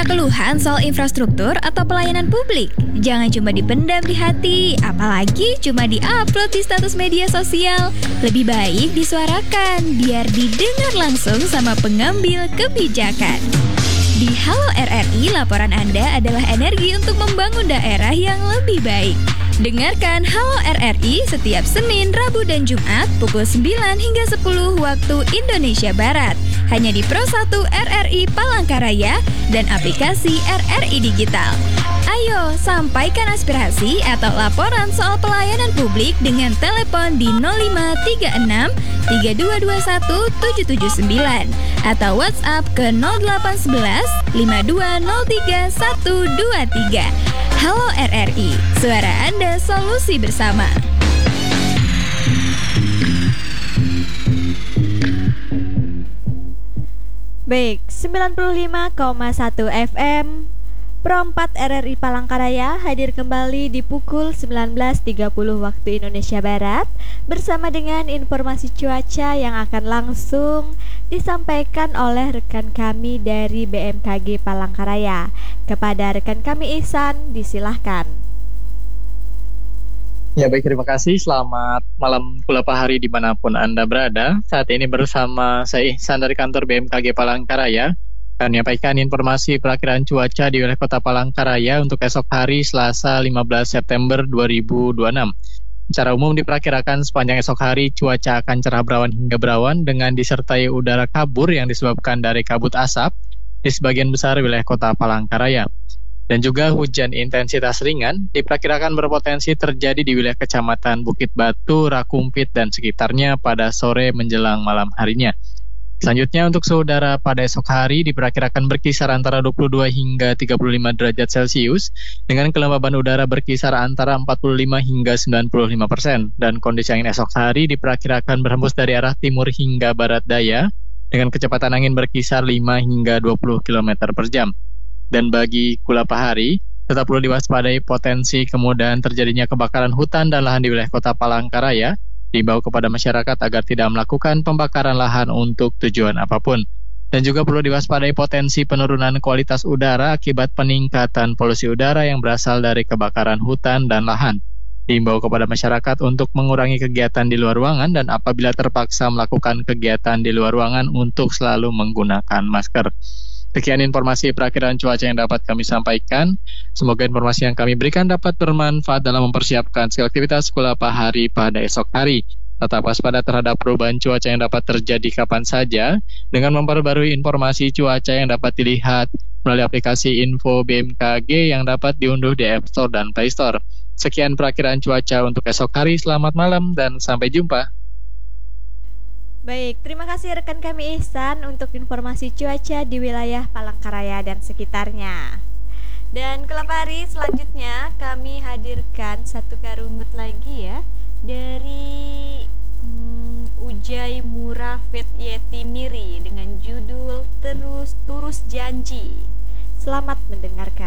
Punya keluhan soal infrastruktur atau pelayanan publik? Jangan cuma dipendam di hati, apalagi cuma di-upload di status media sosial. Lebih baik disuarakan, biar didengar langsung sama pengambil kebijakan. Di Halo RRI, laporan Anda adalah energi untuk membangun daerah yang lebih baik. Dengarkan Halo RRI setiap Senin, Rabu, dan Jumat pukul 9 hingga 10 waktu Indonesia Barat. Hanya di Pro 1 RRI Palangkaraya dan aplikasi RRI Digital. Ayo, sampaikan aspirasi atau laporan soal pelayanan publik dengan telepon di 0536 3221 779 atau WhatsApp ke 0811 5203 123. Halo RRI, suara Anda, solusi bersama. Baik, 95,1 FM Pro 4 RRI Palangkaraya hadir kembali di pukul 19.30 waktu Indonesia Barat bersama dengan informasi cuaca yang akan langsung disampaikan oleh rekan kami dari BMKG Palangkaraya. Kepada rekan kami Ihsan, disilahkan. Ya baik, terima kasih. Selamat malam pula hari dimanapun Anda berada. Saat ini bersama saya Ihsan dari kantor BMKG Palangkaraya akan menyampaikan informasi perakiraan cuaca di wilayah kota Palangkaraya untuk esok hari Selasa 15 September 2026. Secara umum diperkirakan sepanjang esok hari cuaca akan cerah berawan hingga berawan dengan disertai udara kabur yang disebabkan dari kabut asap di sebagian besar wilayah kota Palangkaraya. Dan juga hujan intensitas ringan diperkirakan berpotensi terjadi di wilayah kecamatan Bukit Batu, Rakumpit, dan sekitarnya pada sore menjelang malam harinya. Selanjutnya untuk suhu udara pada esok hari diperkirakan berkisar antara 22 hingga 35 derajat Celcius dengan kelembaban udara berkisar antara 45 hingga 95%. Dan kondisi angin esok hari diperkirakan berhembus dari arah timur hingga barat daya dengan kecepatan angin berkisar 5 hingga 20 km per jam. Dan bagi Kulapahari, tetap perlu diwaspadai potensi kemudahan terjadinya kebakaran hutan dan lahan di wilayah kota Palangkaraya, diimbau kepada masyarakat agar tidak melakukan pembakaran lahan untuk tujuan apapun. Dan juga perlu diwaspadai potensi penurunan kualitas udara akibat peningkatan polusi udara yang berasal dari kebakaran hutan dan lahan. Diimbau kepada masyarakat untuk mengurangi kegiatan di luar ruangan dan apabila terpaksa melakukan kegiatan di luar ruangan untuk selalu menggunakan masker. Sekian informasi perakiraan cuaca yang dapat kami sampaikan. Semoga informasi yang kami berikan dapat bermanfaat dalam mempersiapkan segala aktivitas Kulapahari pada esok hari. Tetap waspada terhadap perubahan cuaca yang dapat terjadi kapan saja dengan memperbarui informasi cuaca yang dapat dilihat melalui aplikasi Info BMKG yang dapat diunduh di App Store dan Play Store. Sekian perakiraan cuaca untuk esok hari. Selamat malam dan sampai jumpa. Baik, terima kasih rekan kami Ihsan untuk informasi cuaca di wilayah Palangkaraya dan sekitarnya. Dan Kulapahari, selanjutnya kami hadirkan satu karumut lagi ya dari Ujai Murah Fet Yeti Miri dengan judul Turus Janji. Selamat mendengarkan.